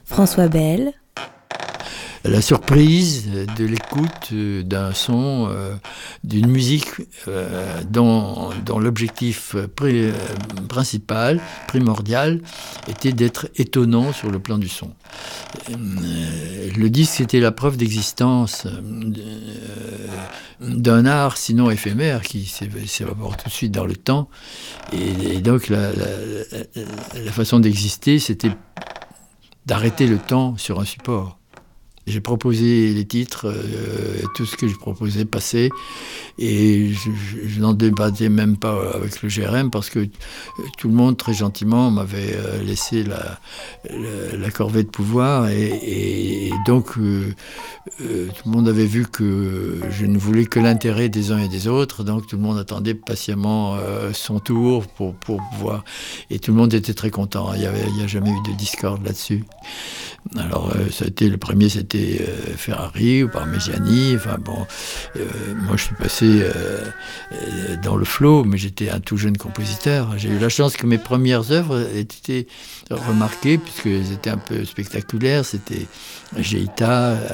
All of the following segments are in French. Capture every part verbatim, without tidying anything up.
François Bel. La surprise de l'écoute d'un son, euh, d'une musique euh, dont, dont l'objectif pri- euh, principal, primordial, était d'être étonnant sur le plan du son. Euh, le disque était la preuve d'existence euh, d'un art sinon éphémère qui s'évapore tout de suite dans le temps. Et, et donc la, la, la, la façon d'exister, c'était d'arrêter le temps sur un support. J'ai proposé les titres, euh, tout ce que je proposais passait, et je, je, je n'en débattais même pas avec le G R M parce que euh, tout le monde très gentiment m'avait euh, laissé la, la, la corvée de pouvoir, et, et, et donc euh, euh, tout le monde avait vu que je ne voulais que l'intérêt des uns et des autres, donc tout le monde attendait patiemment euh, son tour pour, pour pouvoir, et tout le monde était très content. Il n'y avait, il n'y a jamais eu de discorde là-dessus. Alors euh, ça a été, le premier c'était euh, Ferrari ou Parmigiani, enfin bon, euh, moi je suis passé euh, euh, dans le flow, mais j'étais un tout jeune compositeur. J'ai eu la chance que mes premières œuvres aient été remarquées puisqu'elles étaient un peu spectaculaires. C'était Geita, euh,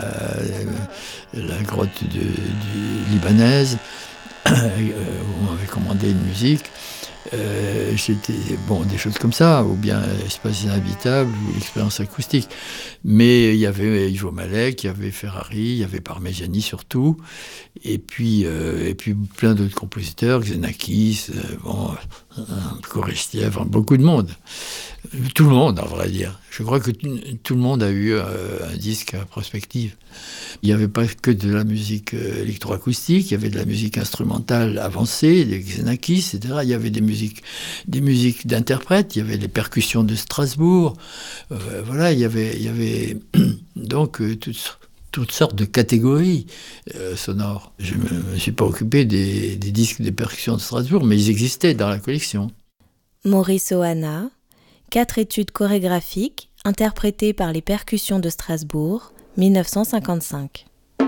la grotte de, de libanaise, euh, où on m'avait commandé une musique. Euh, j'étais, bon, des choses comme ça, ou bien Espace inhabitable, ou l'expérience acoustique. Mais il y avait Ivo Malek, il y avait Ferrari, il y avait Parmigiani surtout, et puis, euh, et puis plein d'autres compositeurs, Xenakis, euh, bon, Korestiev, enfin, beaucoup de monde. Tout le monde, à vrai dire. Je crois que t- tout le monde a eu euh, un disque à prospective. Il n'y avait pas que de la musique euh, électroacoustique, il y avait de la musique instrumentale avancée, des Xenakis, et cetera. Il y avait des musiques, des musiques d'interprètes, il y avait les percussions de Strasbourg. Euh, voilà, il y avait, il y avait donc euh, toutes, toutes sortes de catégories euh, sonores. Je ne me suis pas occupé des, des disques des percussions de Strasbourg, mais ils existaient dans la collection. Maurice Ohana, quatre études chorégraphiques interprétées par les percussions de Strasbourg, dix-neuf cent cinquante-cinq.